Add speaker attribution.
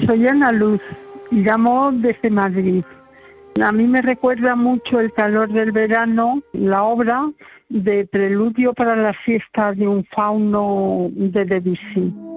Speaker 1: Soy Ana Luz y llamo desde Madrid. A mí me recuerda mucho el calor del verano, la obra de Preludio para la siesta de un fauno de Debussy.